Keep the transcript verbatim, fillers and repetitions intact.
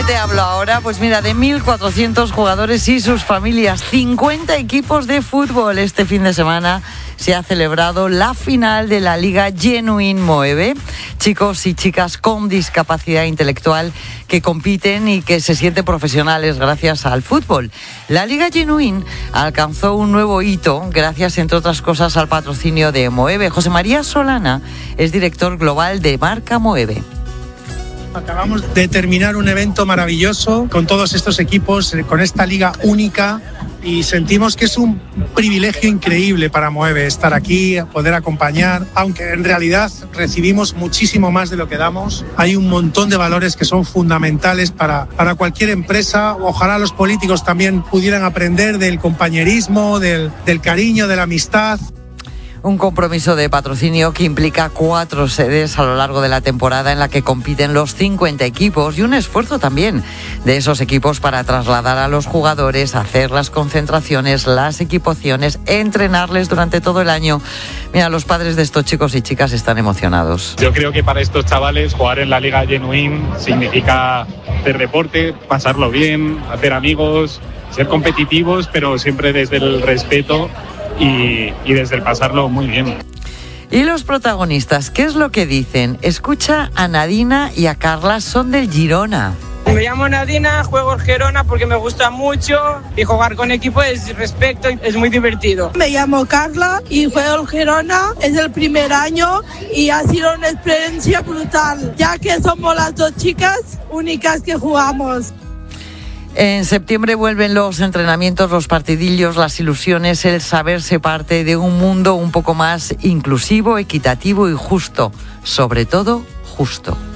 qué te hablo ahora? Pues mira, de mil cuatrocientos jugadores y sus familias, cincuenta equipos de fútbol. Este fin de semana se ha celebrado la final de la Liga Genuine Moeve. Chicos y chicas con discapacidad intelectual que compiten y que se sienten profesionales gracias al fútbol. La Liga Genuine alcanzó un nuevo hito gracias, entre otras cosas, al patrocinio de Moeve. José María Solana es director global de Marca Moeve. Acabamos de terminar un evento maravilloso con todos estos equipos, con esta liga única, y sentimos que es un privilegio increíble para Moeve estar aquí, poder acompañar, aunque en realidad recibimos muchísimo más de lo que damos. Hay un montón de valores que son fundamentales para, para cualquier empresa. Ojalá los políticos también pudieran aprender del compañerismo, del, del cariño, de la amistad. Un compromiso de patrocinio que implica cuatro sedes a lo largo de la temporada en la que compiten los cincuenta equipos y un esfuerzo también de esos equipos para trasladar a los jugadores, hacer las concentraciones, las equipaciones, entrenarles durante todo el año. Mira, los padres de estos chicos y chicas están emocionados. Yo creo que para estos chavales jugar en la Liga Genuine significa hacer deporte, pasarlo bien, hacer amigos, ser competitivos, pero siempre desde el respeto Y, y desde el pasarlo muy bien. Y los protagonistas, ¿qué es lo que dicen? Escucha a Nadina y a Carla, son del Girona. Me llamo Nadina, juego en Gerona porque me gusta mucho y jugar con equipo es respeto, es muy divertido. Me llamo Carla y juego en Gerona, es el primer año y ha sido una experiencia brutal, ya que somos las dos chicas únicas que jugamos. En septiembre vuelven los entrenamientos, los partidillos, las ilusiones, el saberse parte de un mundo un poco más inclusivo, equitativo y justo. Sobre todo, justo.